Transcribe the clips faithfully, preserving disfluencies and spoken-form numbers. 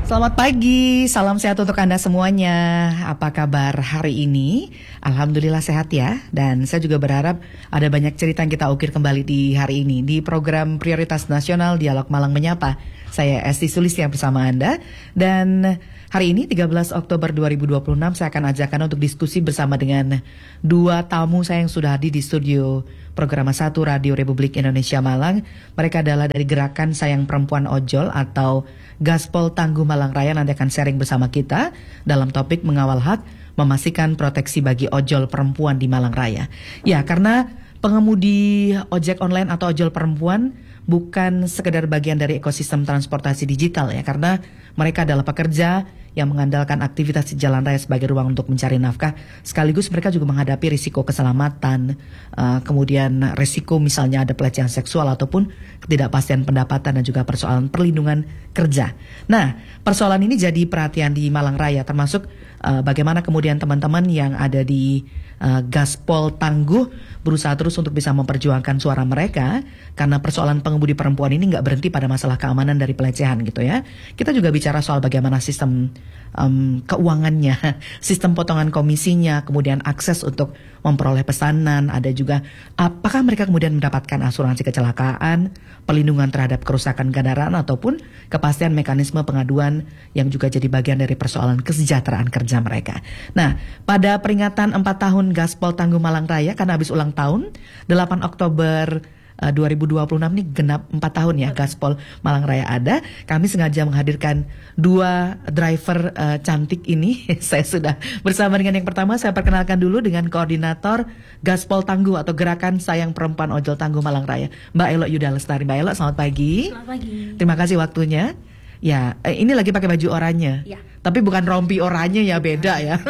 Selamat pagi, salam sehat untuk Anda semuanya. Apa kabar hari ini? Alhamdulillah sehat ya. Dan saya juga berharap ada banyak cerita yang kita ukir kembali di hari ini di program Prioritas Nasional Dialog Malang Menyapa. Saya Esti Sulistya bersama Anda. Dan hari ini tiga belas Oktober dua ribu dua puluh enam saya akan ajak Anda untuk diskusi bersama dengan dua tamu saya yang sudah hadir di studio Program satu Radio Republik Indonesia Malang. Mereka adalah dari Gerakan Sayang Perempuan Ojol atau Gaspol Tangguh Malang Raya. Nanti akan sharing bersama kita dalam topik mengawal hak, memastikan proteksi bagi ojol perempuan di Malang Raya. Ya, karena pengemudi ojek online atau ojol perempuan bukan sekedar bagian dari ekosistem transportasi digital ya, karena mereka adalah pekerja yang mengandalkan aktivitas di jalan raya sebagai ruang untuk mencari nafkah. Sekaligus mereka juga menghadapi risiko keselamatan, uh, kemudian risiko misalnya ada pelecehan seksual ataupun ketidakpastian pendapatan dan juga persoalan perlindungan kerja. Nah, persoalan ini jadi perhatian di Malang Raya, termasuk uh, bagaimana kemudian teman-teman yang ada di uh, Gaspol Tangguh berusaha terus untuk bisa memperjuangkan suara mereka, karena persoalan pengemudi perempuan ini nggak berhenti pada masalah keamanan dari pelecehan gitu ya. Kita juga bicara soal bagaimana sistem um, keuangannya, sistem potongan komisinya, kemudian akses untuk memperoleh pesanan, ada juga apakah mereka kemudian mendapatkan asuransi kecelakaan, perlindungan terhadap kerusakan kendaraan, ataupun kepastian mekanisme pengaduan yang juga jadi bagian dari persoalan kesejahteraan kerja mereka. Nah, pada peringatan empat tahun Gaspol Tangguh Malang Raya, karena habis ulang tahun delapan Oktober Uh, dua ribu dua puluh enam ini genap empat tahun ya Gaspol Malang Raya ada. Kami sengaja menghadirkan dua driver uh, cantik ini. Saya sudah bersama dengan yang pertama. Saya perkenalkan dulu dengan koordinator Gaspol Tangguh atau Gerakan Sayang Perempuan Ojol Tangguh Malang Raya, Mbak Elo Yuda Lestari. Mbak Elo, selamat pagi. Selamat pagi. Terima kasih waktunya. Ya, eh, ini lagi pakai baju oranye. Ya. Tapi bukan rompi oranye ya, beda ya.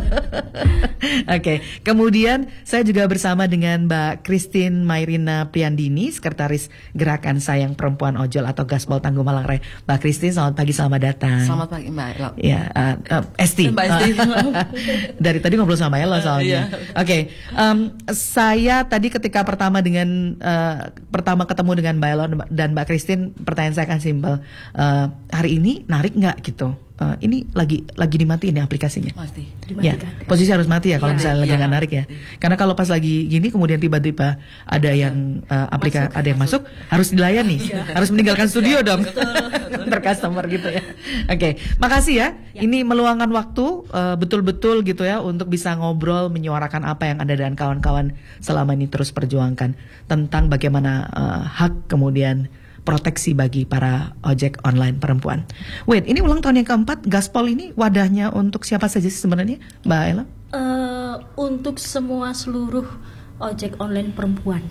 Oke, okay. Kemudian saya juga bersama dengan Mbak Christine Mairina Priandini, Sekretaris Gerakan Sayang Perempuan Ojol atau Gaspol Tangguh Malang Raya. Mbak Christine, selamat pagi, selamat datang. Selamat pagi Mbak Elo. Ya, uh, uh, Esti. Mbak Esti. Dari tadi ngobrol sama Elo soalnya. Uh, iya. Oke, okay. um, saya tadi ketika pertama dengan uh, pertama ketemu dengan Mbak Elo dan Mbak Christine, pertanyaan saya akan simpel. Uh, hari ini narik nggak gitu? Uh, ini lagi lagi dimatiin ya aplikasinya. Pasti. Ya, posisi harus mati ya kalau ya, misalnya lagi ya. nggak narik ya. Karena kalau pas lagi gini kemudian tiba-tiba ada yang uh, aplikasi ada yang masuk, masuk harus dilayani, ya. Harus meninggalkan studio dong. Untuk customer gitu ya. Oke, okay. Makasih ya. ya. Ini meluangkan waktu uh, betul-betul gitu ya untuk bisa ngobrol, menyuarakan apa yang Anda dan kawan-kawan selama ini terus perjuangkan tentang bagaimana uh, hak kemudian proteksi bagi para ojek online perempuan. Wait, ini ulang tahun yang keempat Gaspol ini wadahnya untuk siapa saja sih sebenarnya, Mbak Ella? Uh, untuk semua seluruh ojek online perempuan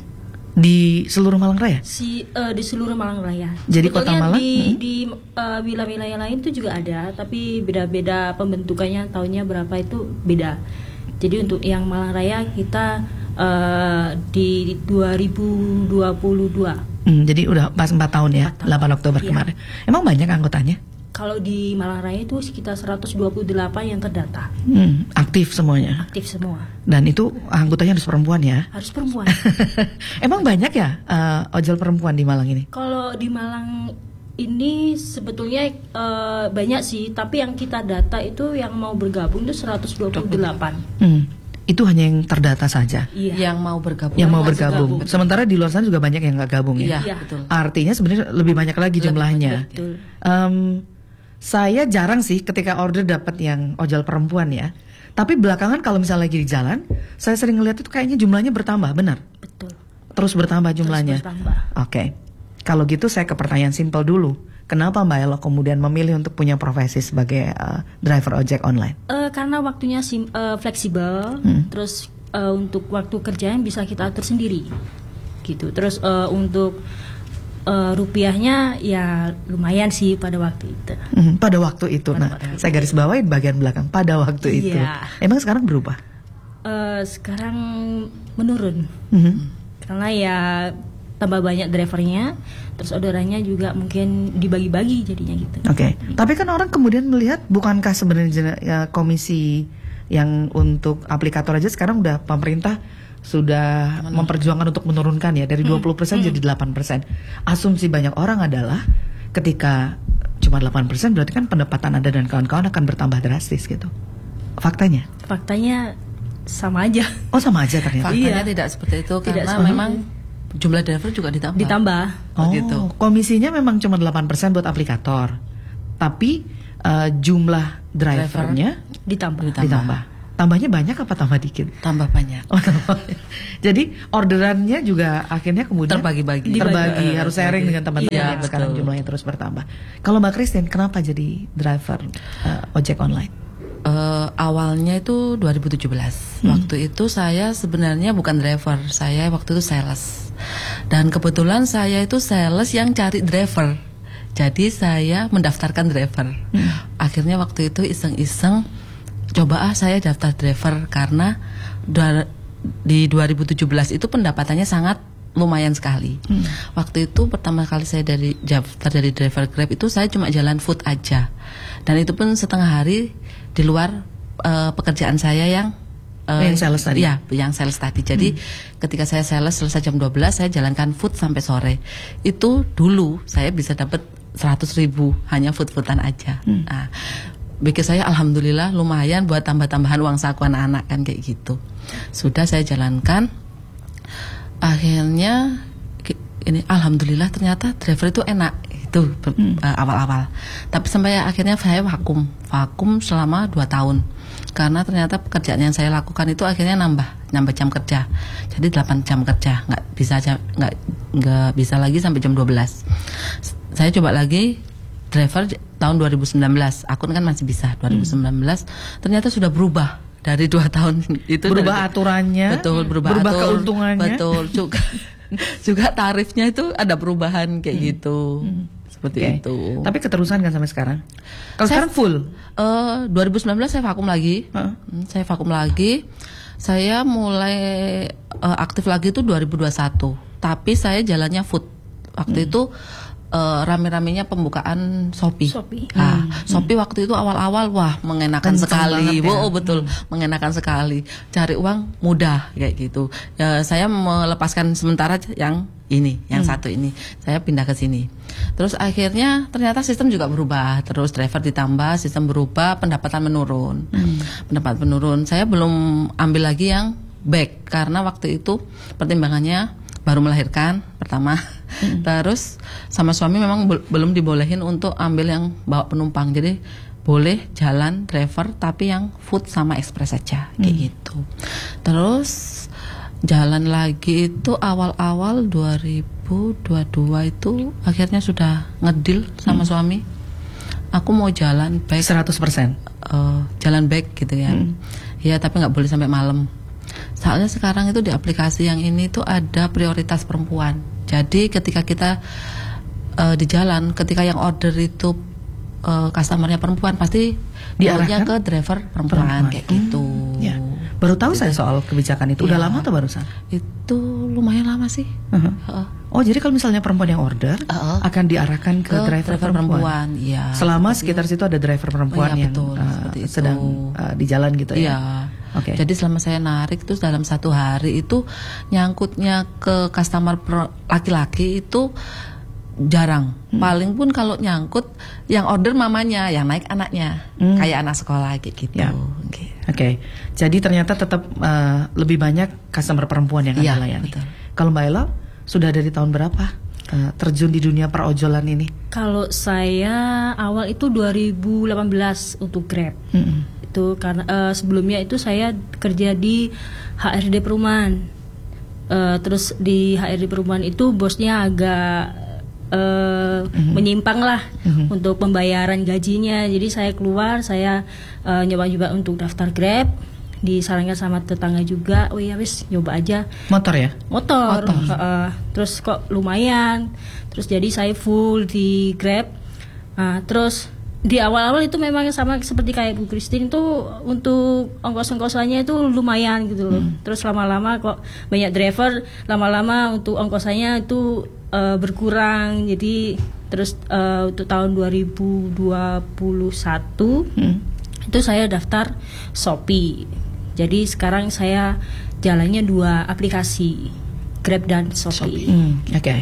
di seluruh Malang Raya. Si uh, di seluruh Malang Raya. Jadi Kota Malang di hmm? di uh, wilayah-wilayah lain itu juga ada, tapi beda-beda pembentukannya, tahunnya berapa itu beda. Jadi untuk yang Malang Raya kita uh, di dua ribu dua puluh dua. Hmm, jadi udah pas empat tahun ya, empat tahun. delapan Oktober iya. Kemarin. Emang banyak anggotanya? Kalau di Malang Raya itu sekitar seratus dua puluh delapan yang terdata. Hmm, aktif semuanya? Aktif semua. Dan itu anggotanya harus perempuan ya? Harus perempuan. Emang banyak ya uh, ojol perempuan di Malang ini? Kalau di Malang ini sebetulnya uh, banyak sih, tapi yang kita data itu yang mau bergabung itu seratus dua puluh delapan. Hmm. Itu hanya yang terdata saja. Iya. Yang mau bergabung. Yang mau bergabung. Gabung. Sementara di luar sana juga banyak yang nggak gabung ya. Iya, betul. Artinya sebenarnya lebih banyak lagi lebih jumlahnya. Betul. Um, saya jarang sih ketika order dapat yang ojol perempuan ya. Tapi belakangan kalau misalnya lagi di jalan, saya sering ngeliat itu kayaknya jumlahnya bertambah, benar? Betul. Terus bertambah jumlahnya. Terus bertambah. Oke. Okay. Kalau gitu saya ke pertanyaan simpel dulu. Kenapa Mbak Elo kemudian memilih untuk punya profesi sebagai uh, driver ojek online? Uh, karena waktunya sim, uh, fleksibel, hmm. terus uh, untuk waktu kerjaan bisa kita atur sendiri, gitu. Terus uh, untuk uh, rupiahnya ya lumayan sih pada waktu itu. Hmm, pada waktu itu, pada nah waktu saya garis bawahi bagian belakang pada waktu iya. itu. Emang sekarang berubah? Uh, sekarang menurun, hmm. karena ya tambah banyak drivernya, terus orderannya juga mungkin dibagi-bagi jadinya gitu. Oke, okay. Tapi kan orang kemudian melihat bukankah sebenarnya ya, komisi yang untuk aplikator aja sekarang udah pemerintah sudah Mana? memperjuangkan untuk menurunkan ya dari hmm. dua puluh persen hmm. jadi delapan persen. Asumsi banyak orang adalah ketika cuma delapan persen, berarti kan pendapatan Anda dan kawan-kawan akan bertambah drastis gitu. Faktanya? Faktanya sama aja. Oh, sama aja ternyata. Faktanya Iya. tidak seperti itu Tidak karena seperti memang jumlah driver juga ditambah. Ditambah. Oh, gitu. komisinya memang cuma delapan persen buat aplikator. Tapi uh, jumlah drivernya Ditambah. Ditambah. ditambah. Tambahnya banyak apa tambah dikit? Tambah banyak. Oh, jadi orderannya juga akhirnya kemudian Terbagi-bagi. terbagi, Dibagi. harus sharing dengan teman-teman Iya, yang sekarang betul. jumlahnya terus bertambah. Kalau Mbak Christine, kenapa jadi driver uh, ojek online? Uh, awalnya itu dua ribu tujuh belas. Hmm. Waktu itu saya sebenarnya bukan driver, saya waktu itu sales. Dan kebetulan saya itu sales yang cari driver. Jadi saya mendaftarkan driver. Hmm. Akhirnya waktu itu iseng-iseng coba ah saya daftar driver karena dua, di dua ribu tujuh belas itu pendapatannya sangat lumayan sekali. Hmm. Waktu itu pertama kali saya dari daftar dari driver Grab itu saya cuma jalan food aja. Dan itu pun setengah hari di luar uh, pekerjaan saya yang uh, yang sales tadi. Ya, yang sales tadi. Jadi hmm. ketika saya sales selesai jam dua belas saya jalankan food sampai sore. Itu dulu saya bisa dapat seratus ribu hanya food-foodan aja. Hmm. Nah, pikir saya alhamdulillah lumayan buat tambah-tambahan uang saku anak-anak kan kayak gitu. Sudah saya jalankan. Akhirnya ini alhamdulillah ternyata driver itu enak itu hmm. uh, awal-awal. Tapi sampai akhirnya saya vakum, vakum selama dua tahun. Karena ternyata pekerjaan yang saya lakukan itu akhirnya nambah, nambah jam kerja. Jadi delapan jam kerja, nggak bisa nggak nggak bisa lagi sampai jam dua belas. Saya coba lagi driver tahun dua ribu sembilan belas, akun kan masih bisa dua ribu sembilan belas, hmm. ternyata sudah berubah dari dua tahun itu. Berubah dari, aturannya, betul berubah, berubah atur, keuntungannya, betul juga juga tarifnya itu ada perubahan kayak hmm. gitu, hmm. seperti okay. itu. Tapi keterusan kan sampai sekarang? Kalau sekarang full? Uh, dua ribu sembilan belas saya vakum lagi, uh. hmm, saya vakum lagi. Saya mulai uh, aktif lagi itu dua ribu dua puluh satu, tapi saya jalannya food waktu hmm. itu. Uh, rame-ramenya pembukaan Shopee. Shopee. Nah, hmm. Shopee waktu itu awal-awal wah mengenakan Kencang sekali. ya. Oh betul, hmm. mengenakan sekali. Cari uang mudah kayak gitu. Ya, saya melepaskan sementara yang ini, yang hmm. satu ini. Saya pindah ke sini. Terus akhirnya ternyata sistem juga berubah. Terus driver ditambah, sistem berubah, pendapatan menurun. Hmm. Pendapatan menurun. Saya belum ambil lagi yang back karena waktu itu pertimbangannya baru melahirkan pertama, hmm. terus sama suami memang be- belum dibolehin untuk ambil yang bawa penumpang, jadi boleh jalan driver tapi yang food sama express saja kayak hmm. gitu. Terus jalan lagi itu awal-awal dua ribu dua puluh dua itu akhirnya sudah ngedil sama hmm. suami. Aku mau jalan back seratus persen uh, jalan back gitu ya. Hmm. Ya tapi nggak boleh sampai malam. Soalnya sekarang itu di aplikasi yang ini tuh ada prioritas perempuan. Jadi ketika kita uh, di jalan, ketika yang order itu uh, customernya perempuan, pasti diarahnya ke driver perempuan, perempuan. Kayak gitu. Hmm, ya. Baru tahu gitu. Saya soal kebijakan itu. Udah ya. Lama atau barusan? Itu lumayan lama sih. Uh-huh. Uh. Oh, jadi kalau misalnya perempuan yang order uh-uh. akan diarahkan ke, ke driver, driver perempuan. perempuan. Ya, selama sekitar situ ada driver perempuan ya, yang betul, uh, sedang uh, di jalan gitu ya. Iya. Okay. Jadi selama saya narik itu dalam satu hari itu nyangkutnya ke customer per- laki-laki itu jarang. Hmm. Paling pun kalau nyangkut yang order mamanya, yang naik anaknya, hmm. kayak anak sekolah kayak gitu. Ya. Okay. Oke. Okay. Jadi ternyata tetap uh, lebih banyak customer perempuan yang Anda ya, layani. Betul. Kalau Mbak Ella sudah dari tahun berapa uh, terjun di dunia perojolan ini? Kalau saya awal itu dua ribu delapan belas untuk Grab. Hmm. Itu karena uh, sebelumnya itu saya kerja di H R D perumahan. Uh, terus di H R D perumahan itu bosnya agak uh, mm-hmm. menyimpang lah mm-hmm. untuk pembayaran gajinya. Jadi saya keluar, saya uh, nyoba-nyoba untuk daftar Grab. Disarankan sama tetangga juga, oh ya wis nyoba aja. Motor ya? Motor. Motor. Uh, terus kok lumayan. Terus jadi saya full di Grab. Nah, terus di awal-awal itu memang sama seperti kayak Bu Christine itu untuk ongkos-ongkosannya itu lumayan gitu loh. Hmm. Terus lama-lama kok banyak driver, lama-lama untuk ongkosannya itu uh, berkurang. Jadi terus uh, untuk tahun dua ribu dua puluh satu hmm. itu saya daftar Shopee. Jadi sekarang saya jalannya dua aplikasi, Grab dan Shopee. Hmm, Oke. Okay.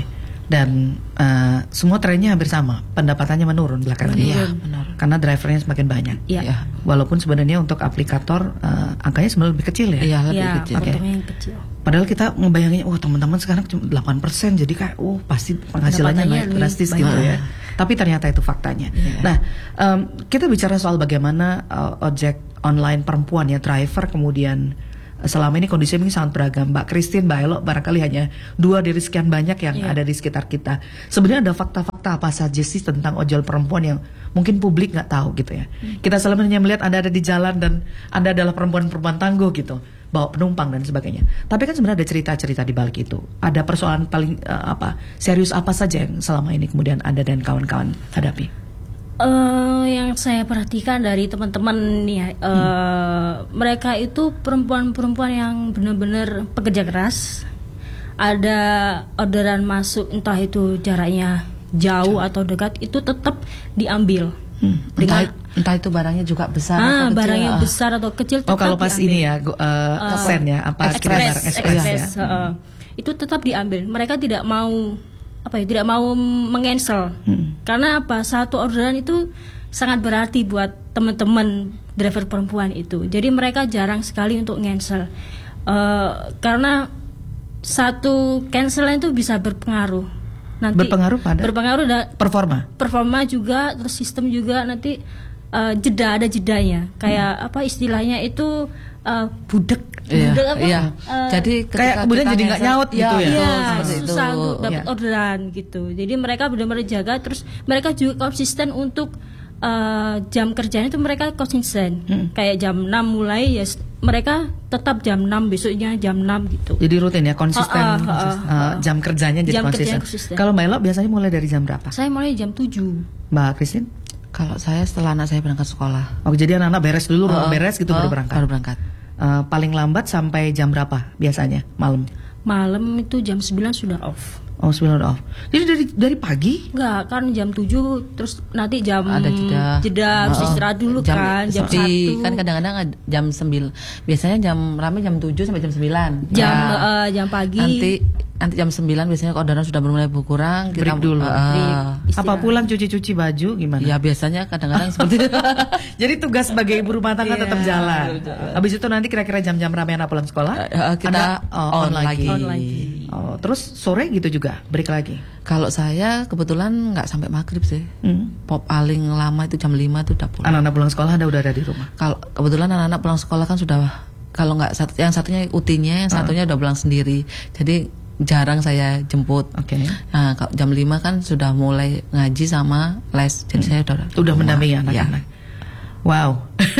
Dan uh, semua trennya hampir sama, pendapatannya menurun belakangan ini. Iya, benar. Karena drivernya semakin banyak. Iya. Ya. Walaupun sebenarnya untuk aplikator uh, angkanya sebenarnya lebih kecil ya. Iya, lebih Ya, kecil. Oke. potongnya yang kecil. Padahal kita membayanginya, wah teman-teman sekarang cuma delapan persen, jadi kayak, oh pasti penghasilannya Pendapatannya naik lebih drastis banyak. gitu ya. Tapi ternyata itu faktanya. Iya. Nah, um, kita bicara soal bagaimana uh, ojek online perempuan ya, driver kemudian selama ini kondisinya mungkin sangat beragam. Mbak Christine, Mbak Elo barangkali hanya dua dari sekian banyak yang Iya. ada di sekitar kita. Sebenarnya ada fakta-fakta apa saja sih tentang ojol perempuan yang mungkin publik nggak tahu gitu ya. Hmm. Kita selama hanya melihat Anda ada di jalan dan Anda adalah perempuan-perempuan tangguh gitu, bawa penumpang dan sebagainya. Tapi kan sebenarnya ada cerita-cerita di balik itu. Ada persoalan paling uh, apa serius apa saja yang selama ini kemudian Anda dan kawan-kawan hadapi? Eh, yang saya perhatikan dari teman-teman nih, ya, eh, Hmm. mereka itu perempuan-perempuan yang benar-benar pekerja keras. Ada orderan masuk, entah itu jaraknya jauh atau dekat, itu tetap diambil. Hmm. Dengan Entah, entah itu barangnya juga besar ah, atau kecil. barangnya Ah. besar atau kecil. Oh tetap kalau pas diambil. ini ya, go- uh, sen ya, apa Express, kirim barang express, express ya. heeh. Itu tetap diambil. Mereka tidak mau apa ya, tidak mau mengancel. Hmm. Karena apa? Satu orderan itu sangat berarti buat teman-teman driver perempuan itu. Jadi mereka jarang sekali untuk cancel. Eh, karena satu cancelan itu bisa berpengaruh. Nanti Berpengaruh pada? berpengaruh da- Performa. performa juga, terus sistem juga nanti eh, jeda, ada jedanya. Kayak apa istilahnya itu eh, budek. Iya, Budek apa? iya. Eh, Jadi Kayak ketika kemudian kita jadi nggak cancel- nyaut gitu ya? betul, Iya, seperti itu. susah untuk dapat Iya. orderan gitu. Jadi mereka benar-benar jaga, terus mereka juga konsisten untuk eh, jam kerjanya itu mereka konsisten. Hmm. Kayak jam enam mulai ya s- mereka tetap jam enam, besoknya jam enam gitu. Jadi rutin ya, konsisten, Ah, ah, konsisten. ah, ah. Uh, jam kerjanya jadi Jam konsisten. kerjanya konsisten. Kalau Mbak Elo biasanya mulai dari jam berapa? Saya mulai jam tujuh. Mbak Christine? Kalau saya setelah anak saya berangkat sekolah. Oh jadi anak-anak beres dulu, rumah Oh, beres gitu oh, baru berangkat. Baru berangkat. Uh, paling lambat sampai jam berapa biasanya malam? Malam itu jam sembilan sudah off. Oh sembilan udah off. Jadi dari dari pagi? Enggak, kan jam tujuh terus nanti jam Ada jeda. jeda harus Oh, istirahat dulu jam, kan, jam seperti- satu. Kan kadang-kadang ad- jam sembilan. Biasanya jam rame jam tujuh sampai jam sembilan. jam Nah, eh, jam pagi. nanti nanti jam sembilan biasanya orderan sudah mulai berkurang. Break dulu. eh, Break. Apa Istirahat. pulang cuci-cuci baju gimana? Ya biasanya kadang-kadang seperti itu. Jadi tugas sebagai ibu rumah tangga Iya, tetap jalan. Habis itu nanti kira-kira jam-jam ramai anak pulang sekolah, Eh, eh, kita Anda, oh, on lagi. On lagi. Oh, terus sore gitu juga, break lagi. Kalau saya kebetulan nggak sampai maghrib sih. Hmm. Pop paling lama itu jam lima itu udah pulang. Anak-anak pulang sekolah Anda udah ada di rumah. Kalau kebetulan anak-anak pulang sekolah kan sudah, kalau nggak satu, yang satunya U T-nya, yang satunya udah pulang sendiri. Jadi jarang saya jemput. Oke. Nah, kalau jam lima kan sudah mulai ngaji sama les. Jadi saya udah Udah rumah. mendampingi Ya. anak-anak. Wow.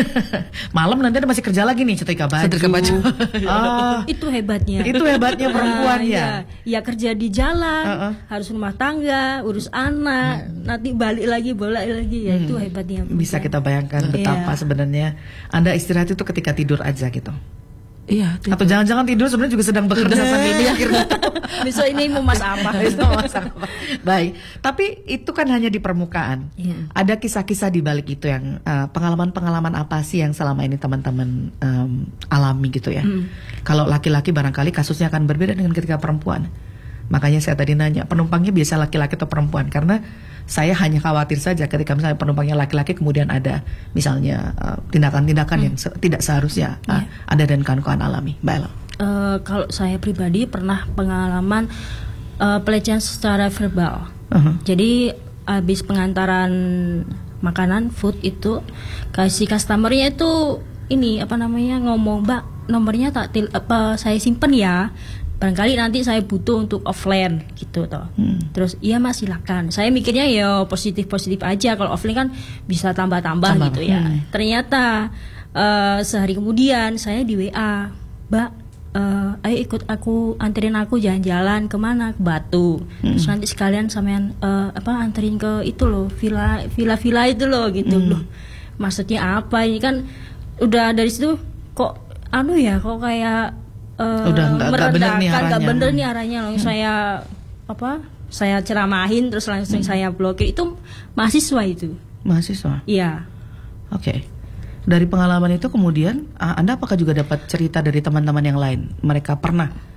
Malam nanti Anda masih kerja lagi nih, setrika baju. Setrika baju. Ah, Itu hebatnya. itu hebatnya perempuan Ah, ya. Ya kerja di jalan, Uh-uh. harus rumah tangga, urus anak, nanti balik lagi, balik lagi. Ya itu hebatnya. Bisa kita bayangkan Iya. betapa sebenarnya Anda istirahat itu ketika tidur aja gitu. Iya. itu. Atau jangan-jangan tidur sebenarnya juga sedang bekerja sambil mikir. Besok ini mau mas apa? Itu masalah. Baik, tapi itu kan hanya di permukaan. Iya. Ada kisah-kisah di balik itu yang uh, pengalaman-pengalaman apa sih yang selama ini teman-teman um, alami gitu ya? Hmm. Kalau laki-laki barangkali kasusnya akan berbeda dengan ketika perempuan. Makanya saya tadi nanya, penumpangnya biasa laki-laki atau perempuan? Karena saya hanya khawatir saja ketika misalnya penumpangnya laki-laki kemudian ada misalnya uh, tindakan-tindakan yang se- tidak seharusnya uh, ada dan kawan-kawan alami. Mbak Ella. Eh, kalau saya pribadi pernah pengalaman eh, pelecehan secara verbal. Uh-huh. Jadi habis pengantaran makanan food itu kasih customernya itu ini apa namanya ngomong, Mbak nomornya tak til- apa saya simpen ya. Barangkali nanti saya butuh untuk offline gitu toh. Hmm. Terus iya Mas silakan. Saya mikirnya ya positif-positif aja, kalau offline kan bisa tambah-tambah Tambah. gitu ya. Hmm. Ternyata eh, sehari kemudian saya di W A, Mbak eh, ayo ikut aku, anterin aku jalan-jalan kemana, ke Batu. Terus nanti sekalian sampean eh, apa anterin ke itu loh, villa villa-villa itu loh gitu. Loh, maksudnya apa ini kan udah dari situ kok anu ya kok kayak eh, Udah nggak- nggak bener nih merendahkan, nggak arahnya. bener nih arahnya loh. Saya apa saya ceramahin terus langsung saya blokir. Itu mahasiswa itu. Mahasiswa. Iya. Oke. Dari pengalaman itu kemudian ah, Anda apakah juga dapat cerita dari teman-teman yang lain? Mereka pernah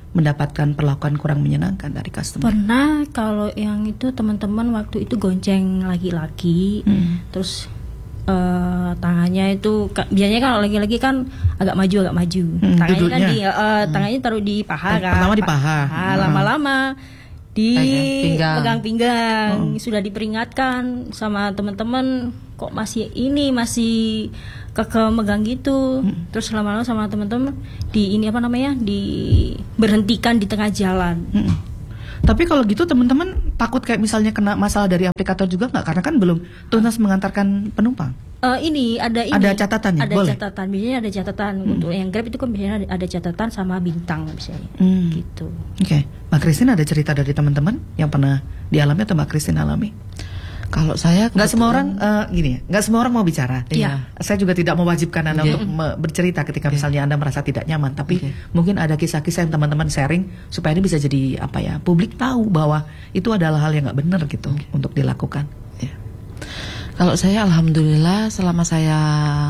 mendapatkan perlakuan kurang menyenangkan dari customer? Pernah, kalau yang itu teman-teman waktu itu gonceng laki-laki, hmm. terus uh, tangannya itu biasanya kalau laki-laki kan agak maju agak maju, hmm, tangannya duduknya. kan di uh, hmm. tangannya taruh di paha kan. Pertama di paha. paha lama-lama di pinggang. pegang pinggang, hmm. sudah diperingatkan sama teman-teman, kok masih ini masih keke megang gitu, hmm. terus lama-lama sama teman-teman di ini apa namanya diberhentikan di tengah jalan. Hmm. Tapi kalau gitu teman-teman takut kayak misalnya kena masalah dari aplikator juga nggak? Karena kan belum tuntas mengantarkan penumpang. Uh, ini ada ini ada catatannya, ada boleh? catatan, biasanya ada catatan hmm. untuk yang Grab itu kan biasanya ada, ada catatan sama bintang misalnya, hmm. gitu. Oke, okay. Mbak Christine ada cerita dari teman-teman yang pernah dialami atau Mbak Christine alami? Kalau saya nggak semua orang uh, gini ya, nggak semua orang mau bicara. Iya. Saya juga tidak mewajibkan Anda okay. untuk me- bercerita ketika okay. misalnya Anda merasa tidak nyaman, tapi okay. mungkin ada kisah-kisah yang teman-teman sharing supaya ini bisa jadi apa ya, publik tahu bahwa itu adalah hal yang nggak benar gitu okay. untuk dilakukan. Yeah. Kalau saya alhamdulillah selama saya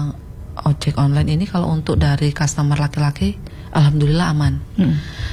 ojek online ini, kalau untuk dari customer laki-laki alhamdulillah aman. Hmm.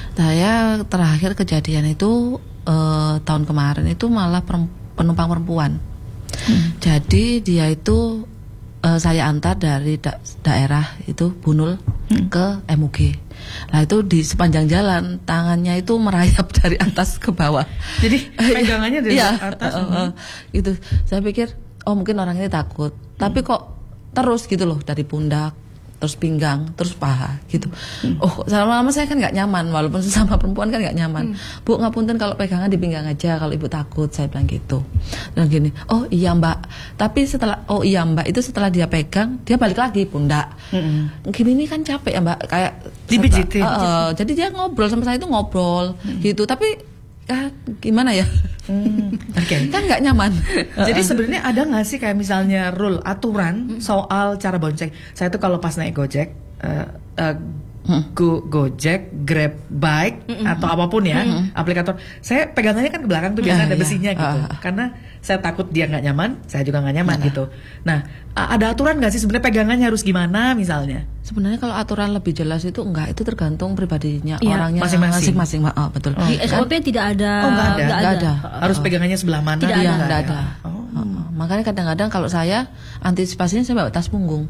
Saya terakhir kejadian itu uh, tahun kemarin itu malah perempuan penumpang perempuan. Hmm. Jadi dia itu uh, saya antar dari da- daerah itu Bunul hmm. ke M U G. Nah itu di sepanjang jalan tangannya itu merayap dari atas ke bawah. Jadi pegangannya dari ya, atas. Uh, uh, uh, gitu. Saya pikir oh mungkin orang ini takut. Hmm. Tapi kok terus gitu loh dari pundak, terus pinggang, terus paha gitu. Hmm. Oh, lama-lama saya kan nggak nyaman, walaupun sesama perempuan kan nggak nyaman. Hmm. Bu, ngapunten kalau pegangan di pinggang aja, kalau ibu takut, saya bilang gitu. Dan gini, oh iya mbak. Tapi setelah, oh iya mbak, itu setelah dia pegang, dia balik lagi pundak. Hmm. Gini ini kan capek ya mbak, kayak dipijitin. Uh, uh, jadi dia ngobrol sama saya itu ngobrol hmm. gitu. Tapi ya gimana ya? Hmm, Oke, okay. Kan nggak nyaman. Jadi sebenarnya ada nggak sih kayak misalnya rule aturan soal cara bonceng? Saya tuh kalau pas naik Gojek, uh, uh, Go, Gojek, Grab, Bike mm-hmm. atau apapun ya mm-hmm. aplikator, saya pegangannya kan ke belakang tuh biasanya uh, ada besinya iya. gitu. Uh, Karena saya takut dia nggak nyaman, saya juga nggak nyaman uh, gitu. Nah, ada aturan nggak sih sebenarnya pegangannya harus gimana misalnya? Sebenarnya kalau aturan lebih jelas itu enggak, itu tergantung pribadinya iya, orangnya masing-masing. masing-masing. Oh, betul. Di S O P kan? tidak ada. Oh, nggak ada. Nggak ada. ada. Harus pegangannya sebelah mana? Tidak ya, ada. Nggak ada. Oh. Uh, makanya kadang-kadang kalau saya antisipasinya saya bawa tas punggung.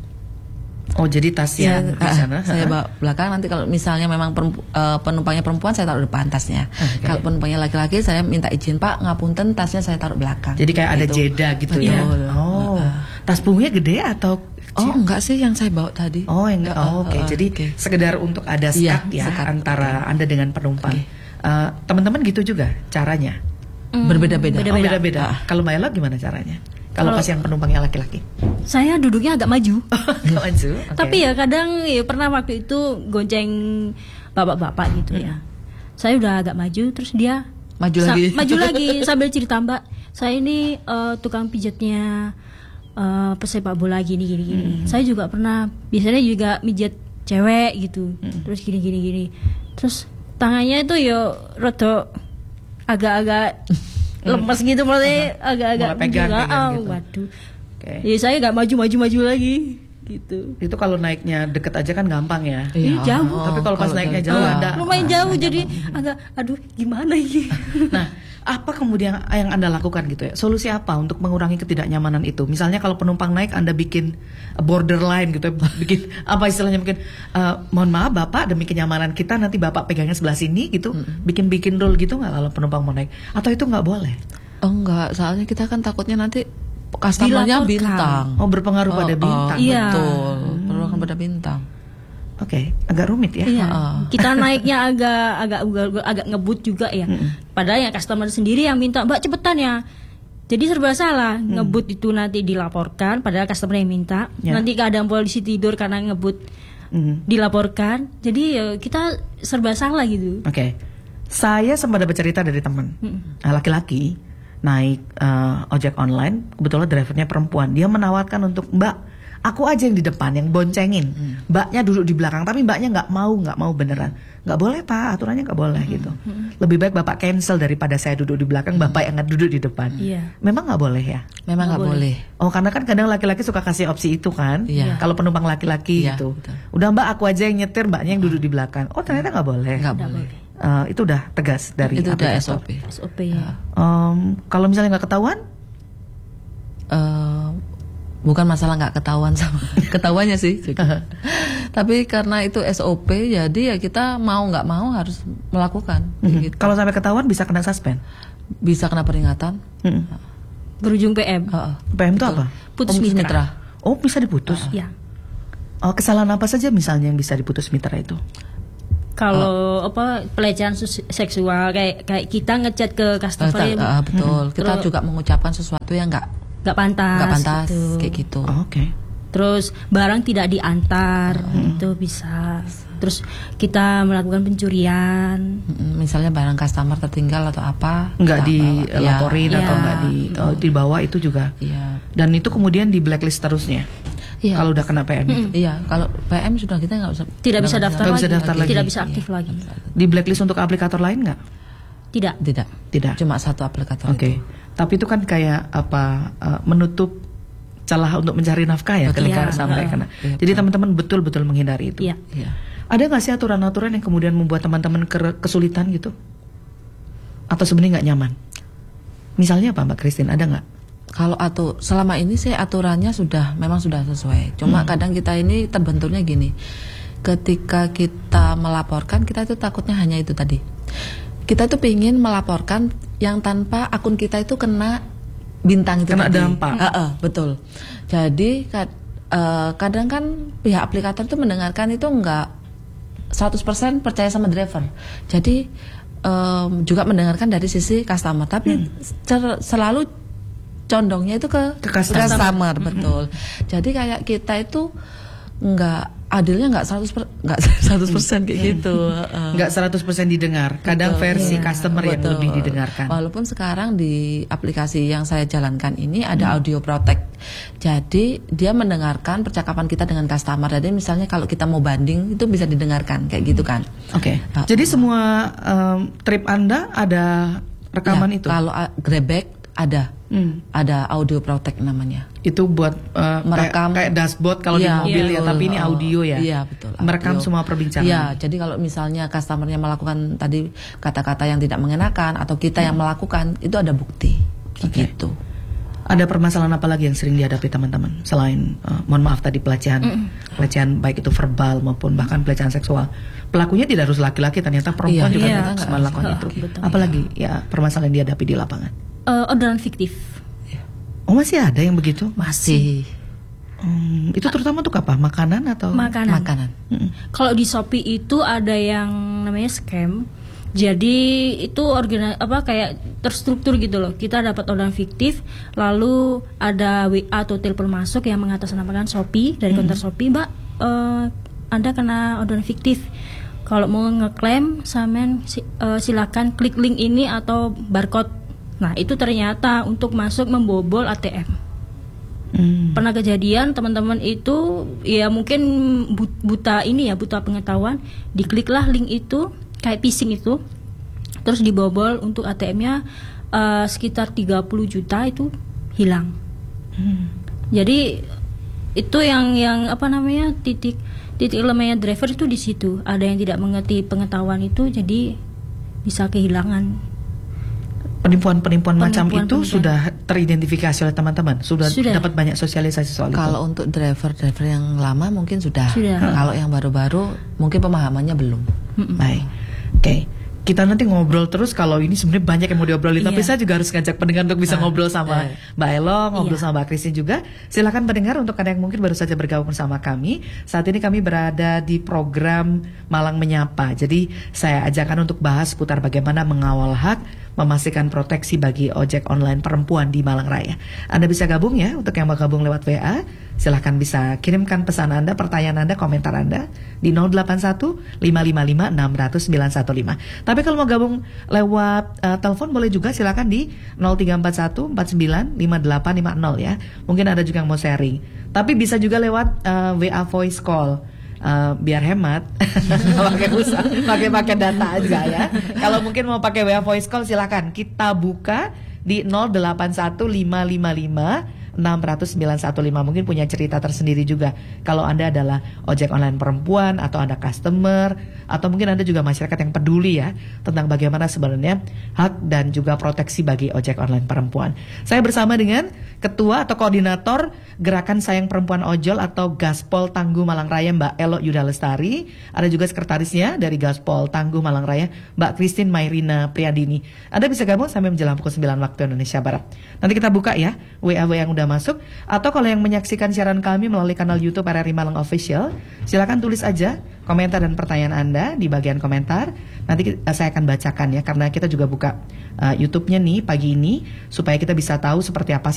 Oh jadi tasnya ya, di sana. Saya bawa belakang, nanti kalau misalnya memang perempu, uh, penumpangnya perempuan saya taruh depan tasnya. Okay. Kalau penumpangnya laki-laki saya minta izin Pak, ngapunten tasnya saya taruh belakang. Jadi kayak gitu. Ada jeda gitu ya. Oh, uh, tas punggungnya gede atau kecil? Oh enggak sih yang saya bawa tadi. Oh enggak. Oh, Oke. Okay. Uh, Jadi okay. sekedar untuk ada sekat ya, ya sekat. Antara okay. Anda dengan penumpang. Okay. Uh, teman-teman gitu juga caranya. Mm, berbeda-beda. Oh, beda-beda. Uh. Kalau Mbak Ella gimana caranya? Kalau pas yang penumpangnya laki-laki? Saya duduknya agak maju. Agak maju. Okay. Tapi ya kadang ya pernah waktu itu gonceng bapak-bapak gitu hmm. ya. Saya udah agak maju, terus dia maju sa- lagi. Maju lagi sambil cerita, Mbak, saya ini uh, tukang pijatnya uh, pesepak bola gini gini gini. Hmm. Saya juga pernah, biasanya juga mijat cewek gitu. Hmm. Terus gini gini gini. Terus tangannya itu ya rada agak-agak lemes gitu, maksudnya uh-huh. agak-agak pegang, juga, pegang oh, gitu. Waduh. Okay. Ya saya nggak maju-maju-maju lagi gitu. Itu kalau naiknya deket aja kan gampang ya. Iya, jauh. Oh, tapi kalau pas naiknya jauh uh, ada lumayan jauh ah, jadi agak aduh gimana ini. Nah, apa kemudian yang Anda lakukan gitu ya? Solusi apa untuk mengurangi ketidaknyamanan itu? Misalnya kalau penumpang naik Anda bikin borderline gitu ya, bikin apa istilahnya mungkin uh, mohon maaf Bapak demi kenyamanan kita nanti Bapak pegangnya sebelah sini gitu. Hmm. Bikin-bikin rule gitu nggak kalau penumpang mau naik? Atau itu nggak boleh? Oh enggak, soalnya kita kan takutnya nanti customer-nya bintang. Oh, berpengaruh oh, pada bintang. Oh, iya. Betul. Berpengaruh pada bintang. Oke, okay. agak rumit ya. Iya. Uh. Kita naiknya agak agak agak ngebut juga ya. Mm-mm. Padahal yang customer sendiri yang minta, "Mbak cepetan ya." Jadi serba salah. Mm. Ngebut itu nanti dilaporkan padahal customer yang minta. Yeah. Nanti keadaan polisi tidur karena ngebut mm. dilaporkan. Jadi ya kita serba salah gitu. Oke. Okay. Saya sempat dapat cerita dari teman. Mm. Laki-laki naik uh, ojek online, kebetulan drivernya perempuan. Dia menawarkan untuk Mbak, aku aja yang di depan, yang boncengin. Hmm. Mbaknya duduk di belakang, tapi mbaknya nggak mau, nggak mau beneran. Nggak boleh Pak, aturannya nggak boleh hmm. gitu. Hmm. Lebih baik Bapak cancel daripada saya duduk di belakang, Bapak yang duduk di depan. Yeah. Memang nggak boleh ya? Memang nggak boleh. boleh. Oh karena kan kadang laki-laki suka kasih opsi itu kan? Yeah. Kalau penumpang laki-laki yeah, gitu. Betul. Udah Mbak aku aja yang nyetir, mbaknya yang duduk di belakang. Oh ternyata nggak boleh. Nggak boleh. uh, itu udah tegas dari itu udah S aplikator. O P. S O P ya. Um, kalau misalnya nggak ketahuan, Uh, bukan masalah nggak ketahuan sama ketahuannya sih juga. Tapi karena itu S O P, jadi ya kita mau nggak mau harus melakukan. mm-hmm. Gitu. Kalau sampai ketahuan bisa kena suspend. Bisa kena peringatan. Mm-hmm. Berujung P M. Uh, uh. P M itu apa? Putus Putus mitra. mitra. Oh, bisa diputus. Ya. Oh, kesalahan apa saja misalnya yang bisa diputus mitra itu? Kalau apa pelecehan sus- seksual kayak kayak kita ngechat ke Uh, customer ta- yang uh, betul. Kita Terus- juga mengucapkan sesuatu yang nggak nggak pantas, nggak pantas gitu. kayak gitu. Oh, oke. Okay. Terus barang tidak diantar itu bisa. Terus kita melakukan pencurian. Mm, Misalnya barang customer tertinggal atau apa, Nggak kita bawa. dilaporin Iya. atau Iya. nggak di oh, dibawa itu juga. Iya. Dan itu kemudian di blacklist terusnya. Iya. Kalau udah kena P M. itu. Iya, kalau P M sudah kita nggak usah Tidak bisa nggak daftar Nggak lagi. bisa daftar lagi. Tidak bisa aktif lagi. Di blacklist untuk aplikator lain nggak? Tidak. Tidak. Tidak. Cuma satu aplikator Oke. itu. Tapi itu kan kayak apa uh, menutup celah untuk mencari nafkah ya Betul. ketika Iya. sampai Iya. kena. Iya, Jadi teman-teman betul-betul menghindari itu. Iya. Iya. Ada nggak sih aturan-aturan yang kemudian membuat teman-teman ke- kesulitan gitu? Atau sebenarnya nggak nyaman? Misalnya apa Mbak Christine? Ada nggak? Kalau atur selama ini sih aturannya sudah memang sudah sesuai. Cuma Hmm. kadang kita ini terbenturnya gini. Ketika kita melaporkan, kita itu takutnya hanya itu tadi. Kita itu pingin melaporkan yang tanpa akun kita itu kena bintang itu Kena tadi. dampak. Heeh, betul. Jadi kad- eh, kadang kan pihak aplikator itu mendengarkan itu enggak seratus persen percaya sama driver. Jadi em, juga mendengarkan dari sisi customer, tapi cer- selalu condongnya itu ke, Ke customer. customer, betul. Jadi kayak kita itu enggak adilnya enggak seratus persen enggak seratus persen kayak gitu. Heeh. Nggak seratus persen didengar. Kadang Betul, versi iya, customer yang betul. lebih didengarkan. Walaupun sekarang di aplikasi yang saya jalankan ini ada Hmm. audio protect. Jadi dia mendengarkan percakapan kita dengan customer. Jadi misalnya kalau kita mau banding itu bisa didengarkan kayak gitu kan. Oke. Ah, Jadi semua em, trip Anda ada rekaman Ya, itu? Kalau uh, Grabback ada. Hmm. Ada audio protect namanya. Itu buat eh, Merekam. kayak, kayak dashboard kalau di Iya, mobil ya, betul. tapi ini audio ya. Iya, betul. Merekam Audio. semua perbincangan. Iya, jadi kalau misalnya customernya melakukan tadi kata-kata yang tidak mengenakan atau kita yang melakukan, itu ada bukti. Hmm. Oke. Gitu. Ada permasalahan apa lagi yang sering dihadapi teman-teman selain eh, mohon maaf tadi pelecehan, pelecehan baik itu verbal maupun bahkan pelecehan seksual. Pelakunya tidak harus laki-laki, ternyata perempuan Iya, juga iya. ternyata bisa melakukan Oh, itu. betul. Apalagi ya permasalahan yang dihadapi di lapangan. Eh, orderan fiktif. Oh masih ada yang begitu? Masih Hmm, itu terutama untuk apa? Makanan atau? Makanan. makanan. Mm-mm. Kalau di Shopee itu ada yang namanya scam. Jadi itu organ apa kayak terstruktur gitu loh. Kita dapat orderan fiktif, lalu ada W A atau telepon masuk yang mengatasnamakan Shopee dari konter Shopee, Mbak, eh, Anda kena orderan fiktif. Kalau mau ngeklaim, samen si- eh, silakan klik link ini atau barcode. Nah itu ternyata untuk masuk membobol A T M. Hmm. Pernah kejadian teman-teman itu ya mungkin bu- buta ini ya buta pengetahuan, dikliklah link itu kayak phishing itu, terus dibobol untuk A T M-nya eh, sekitar tiga puluh juta itu hilang. Hmm. Jadi itu yang yang apa namanya titik titik lemahnya driver itu di situ. Ada yang tidak mengerti pengetahuan itu, jadi bisa kehilangan. Penipuan-penipuan macam itu Penipuan-penipuan. sudah teridentifikasi oleh teman-teman, sudah, Sudah. dapat banyak sosialisasi soal itu. Kalau untuk driver-driver yang lama mungkin sudah. Sudah. Kalau yang baru-baru mungkin pemahamannya belum. Baik, oke. Kita nanti ngobrol terus. Kalau ini sebenarnya banyak yang mau diobrolin, tapi Iya. saya juga harus ngajak pendengar untuk bisa Ah, ngobrol sama eh. Mbak Elo, ngobrol Iya. sama Mbak Christine juga. Silakan pendengar untuk Anda yang mungkin baru saja bergabung bersama kami. Saat ini kami berada di program Malang Menyapa. Jadi saya ajakkan untuk bahas seputar bagaimana mengawal hak, memastikan proteksi bagi ojek online perempuan di Malang Raya. Anda bisa gabung ya, untuk yang mau gabung lewat W A. Silahkan bisa kirimkan pesan Anda, pertanyaan Anda, komentar Anda di nol delapan satu lima lima lima enam nol nol sembilan satu lima. Tapi kalau mau gabung lewat uh, telepon boleh juga, silakan di nol tiga empat satu empat sembilan lima delapan lima nol ya. Mungkin ada juga yang mau sharing. Tapi bisa juga lewat uh, W A voice call. Uh, biar hemat, pakai pulsa, pakai pakai data juga ya. Kalau mungkin mau pakai W A voice call silakan. Kita buka di nol delapan satu lima lima lima enam nol sembilan satu lima. Mungkin punya cerita tersendiri juga. Kalau Anda adalah ojek online perempuan atau Anda customer, atau mungkin Anda juga masyarakat yang peduli ya tentang bagaimana sebenarnya hak dan juga proteksi bagi ojek online perempuan. Saya bersama dengan Ketua atau Koordinator Gerakan Sayang Perempuan Ojol atau Gaspol Tangguh Malang Raya, Mbak Elo Yuda Lestari. Ada juga sekretarisnya dari Gaspol Tangguh Malang Raya, Mbak Christine Mairina Priadini. Anda bisa gabung sampai menjelang pukul sembilan waktu Indonesia Barat. Nanti kita buka ya W A W yang udah masuk. Atau kalau yang menyaksikan siaran kami melalui kanal YouTube R R I Malang Official, silakan tulis aja komentar dan pertanyaan Anda di bagian komentar. Nanti saya akan bacakan ya, karena kita juga buka uh, YouTube-nya nih pagi ini supaya kita bisa tahu seperti apa